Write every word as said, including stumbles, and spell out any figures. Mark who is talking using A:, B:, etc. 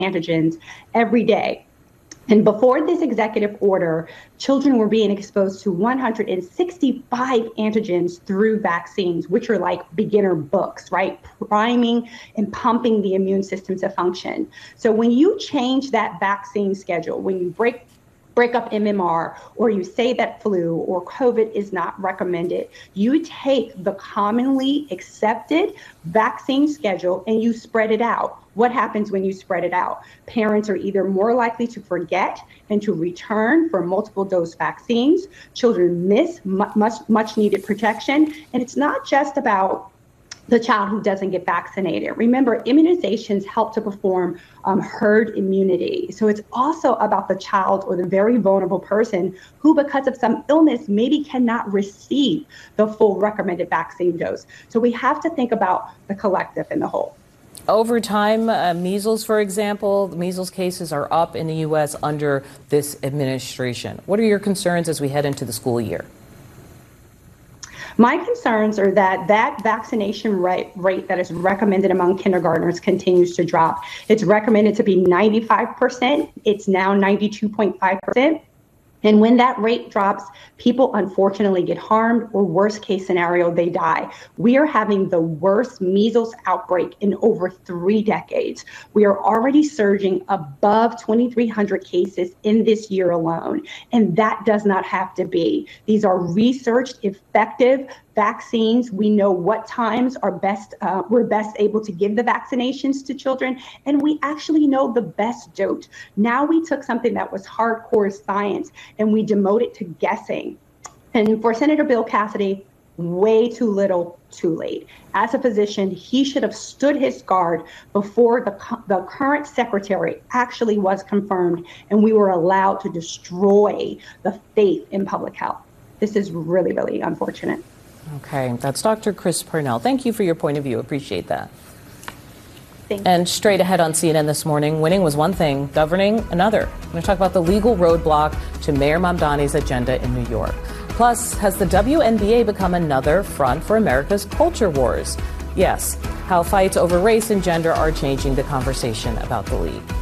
A: antigens every day. And before this executive order, children were being exposed to one hundred sixty-five antigens through vaccines, which are like beginner books, right? Priming and pumping the immune system to function. So when you change that vaccine schedule, when you break break up M M R, or you say that flu or COVID is not recommended, you take the commonly accepted vaccine schedule and you spread it out. What happens when you spread it out? Parents are either more likely to forget and to return for multiple dose vaccines. Children miss much, much needed protection. And it's not just about the child who doesn't get vaccinated. Remember, immunizations help to perform um, herd immunity. So it's also about the child or the very vulnerable person who, because of some illness, maybe cannot receive the full recommended vaccine dose. So we have to think about the collective and the whole.
B: Over time, uh, measles, for example, the measles cases are up in the U S under this administration. What are your concerns as we head into the school year?
A: My concerns are that that vaccination rate, rate that is recommended among kindergartners continues to drop. It's recommended to be ninety-five percent. It's now ninety-two point five percent. And when that rate drops, people unfortunately get harmed, or worst case scenario, they die. We are having the worst measles outbreak in over three decades. We are already surging above twenty-three hundred cases in this year alone. And that does not have to be. These are researched, effective vaccines. We know what times are best, uh, we're best able to give the vaccinations to children, and we actually know the best dose. Now we took something that was hardcore science and we demoted to guessing. And for Senator Bill Cassidy, way too little, too late. As a physician, he should have stood his guard before the, the current secretary actually was confirmed and we were allowed to destroy the faith in public health. This is really, really unfortunate.
B: Okay, that's Doctor Chris Parnell. Thank you for your point of view. Appreciate that.
A: Thank
B: and straight ahead on C N N this morning, winning was one thing, governing another. We're going to talk about the legal roadblock to Mayor Mamdani's agenda in New York. Plus, has the W N B A become another front for America's culture wars? Yes, how fights over race and gender are changing the conversation about the league.